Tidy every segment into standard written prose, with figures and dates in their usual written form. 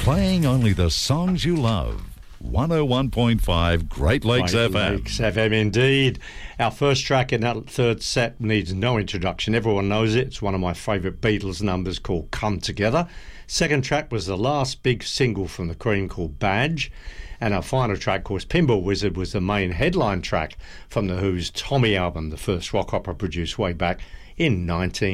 Playing only the songs you love. 101.5 Great Lakes FM. Great Lakes FM indeed. Our first track in that third set needs no introduction. Everyone knows it. It's one of my favourite Beatles numbers called Come Together. Second track was the last big single from the Cream called Badge. And our final track, of course, Pinball Wizard, was the main headline track from the Who's Tommy album, the first rock opera produced way back in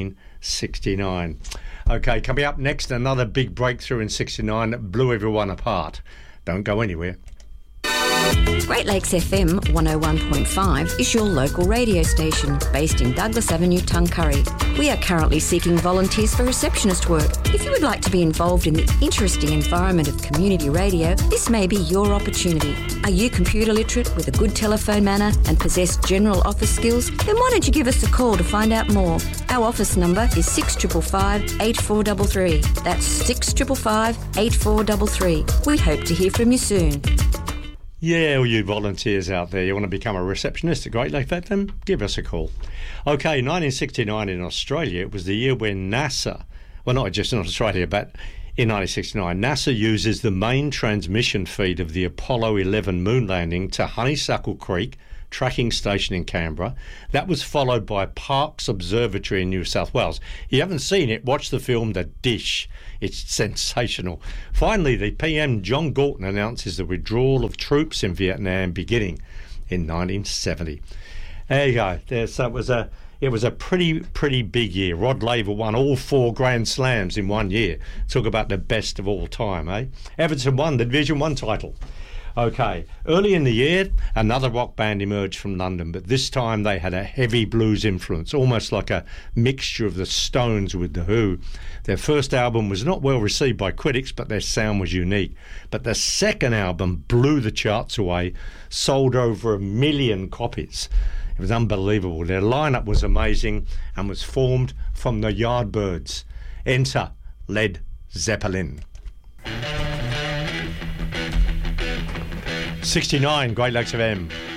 1969. OK, coming up next, another big breakthrough in 69 that blew everyone apart. Don't go anywhere. Great Lakes FM 101.5 is your local radio station based in Douglas Avenue, Tuncurry. We are currently seeking volunteers for receptionist work. If you would like to be involved in the interesting environment of community radio, this may be your opportunity. Are you computer literate with a good telephone manner and possess general office skills? Then why don't you give us a call to find out more? Our office number is 6555 8433. That's 6555 8433. We hope to hear from you soon. Yeah, all you volunteers out there, you want to become a receptionist at Great Lakes FM? Give us a call. OK, 1969 in Australia, it was the year when NASA, well, not just in Australia, but in 1969, NASA uses the main transmission feed of the Apollo 11 moon landing to Honeysuckle Creek tracking station in Canberra. That was followed by Parkes Observatory in New South Wales. If you haven't seen it, watch the film The Dish. It's sensational. Finally, the PM John Galton announces the withdrawal of troops in Vietnam beginning in 1970. There you go. It was a pretty big year. Rod Laver won all 4 Grand Slams in 1 year. Talk about the best of all time, eh? Everton won the Division 1 title. OK, early in the year, another rock band emerged from London, but this time they had a heavy blues influence, almost like a mixture of the Stones with The Who. Their first album was not well received by critics, but their sound was unique. But the second album blew the charts away, sold over 1 million copies. It was unbelievable. Their lineup was amazing and was formed from the Yardbirds. Enter Led Zeppelin. 69 Great Lakes FM.